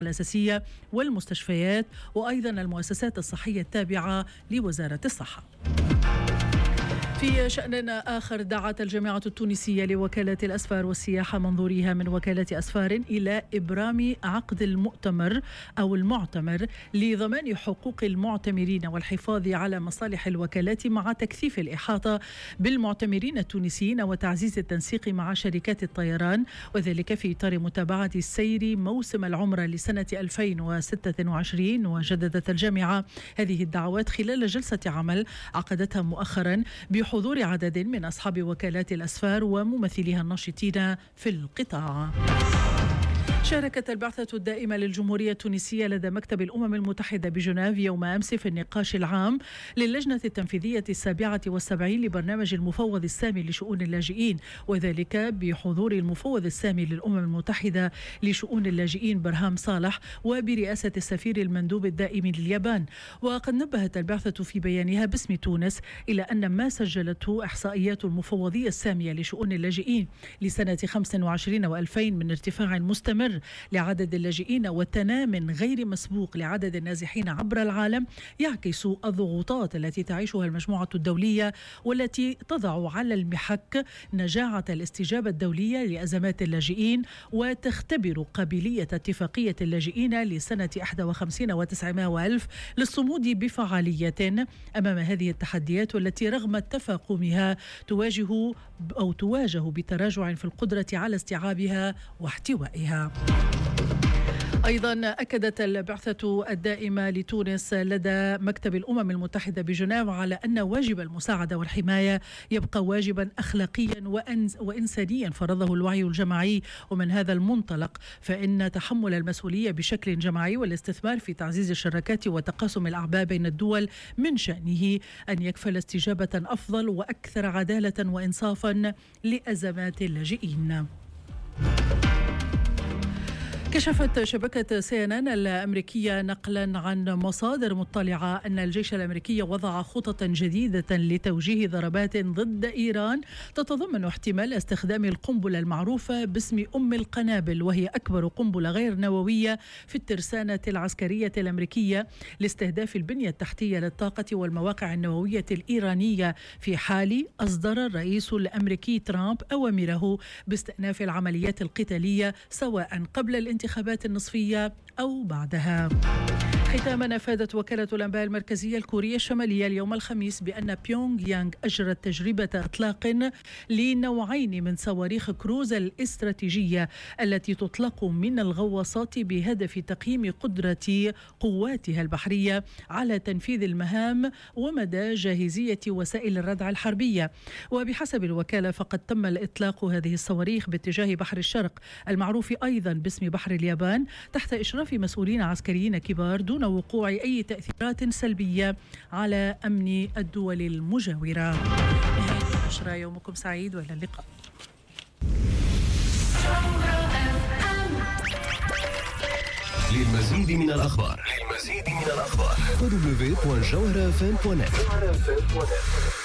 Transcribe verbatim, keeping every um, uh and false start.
الأساسية والمستشفيات وأيضا المؤسسات الصحية التابعة لوزارة الصحة. في شأن آخر، دعت الجامعة التونسية لوكالة الأسفار والسياحة منظوريها من وكالة أسفار إلى إبرام عقد المؤتمر أو المعتمر لضمان حقوق المعتمرين والحفاظ على مصالح الوكالات مع تكثيف الإحاطة بالمعتمرين التونسيين وتعزيز التنسيق مع شركات الطيران، وذلك في إطار متابعة سير موسم العمرة لسنة ألفين وستة وعشرين. وجددت الجامعة هذه الدعوات خلال جلسة عمل عقدتها مؤخرا بحضور عدد من أصحاب وكالات الأسفار وممثليها الناشطين في القطاع. شاركت البعثة الدائمة للجمهورية التونسية لدى مكتب الأمم المتحدة بجنيف يوم أمس في النقاش العام للجنة التنفيذية السابعة والسبعين لبرنامج المفوض السامي لشؤون اللاجئين، وذلك بحضور المفوض السامي للأمم المتحدة لشؤون اللاجئين برهام صالح وبرئاسة السفير المندوب الدائم لليابان. وقد نبهت البعثة في بيانها باسم تونس إلى أن ما سجلته إحصائيات المفوضية السامية لشؤون اللاجئين لسنة خمسة وعشرين وألفين من ارتفاع مستمر لعدد اللاجئين وتنام غير مسبوق لعدد النازحين عبر العالم يعكس الضغوطات التي تعيشها المجموعة الدولية، والتي تضع على المحك نجاعة الاستجابة الدولية لأزمات اللاجئين وتختبر قابلية اتفاقية اللاجئين لسنة واحد وخمسين وتسعمائة وألف للصمود بفعالية أمام هذه التحديات، والتي رغم تفاقمها تواجه أو تواجه بتراجع في القدرة على استيعابها واحتوائها. أيضا أكدت البعثة الدائمة لتونس لدى مكتب الأمم المتحدة بجنيف على أن واجب المساعدة والحماية يبقى واجبا أخلاقيا وإنسانيا فرضه الوعي الجماعي، ومن هذا المنطلق فإن تحمل المسؤولية بشكل جماعي والاستثمار في تعزيز الشراكات وتقاسم الأعباء بين الدول من شأنه أن يكفل استجابة أفضل وأكثر عدالة وإنصافا لأزمات اللاجئين. كشفت شبكة سي إن إن الأمريكية نقلا عن مصادر مطلعة أن الجيش الأمريكي وضع خطط جديدة لتوجيه ضربات ضد إيران تتضمن احتمال استخدام القنبلة المعروفة باسم أم القنابل، وهي أكبر قنبلة غير نووية في الترسانة العسكرية الأمريكية لاستهداف البنية التحتية للطاقة والمواقع النووية الإيرانية، في حال أصدر الرئيس الأمريكي ترامب أوامره باستئناف العمليات القتالية سواء قبل الانتخابات الانتخابات النصفية أو بعدها. ختاما، أفادت وكالة الأنباء المركزية الكورية الشمالية اليوم الخميس بأن بيونغ يانغ أجرت تجربة إطلاق لنوعين من صواريخ كروز الاستراتيجية التي تطلق من الغواصات بهدف تقييم قدرة قواتها البحرية على تنفيذ المهام ومدى جاهزية وسائل الردع الحربية. وبحسب الوكالة فقد تم الإطلاق هذه الصواريخ باتجاه بحر الشرق المعروف أيضا باسم بحر اليابان تحت إشراف مسؤولين عسكريين كبار دون وقوع أي تأثيرات سلبية على أمن الدول المجاورة. نهاية النشرة، يومكم سعيد وإلى اللقاء. للمزيد من الأخبار للمزيد من الأخبار دبليو دبليو دوت جوهرة إف إم دوت نت.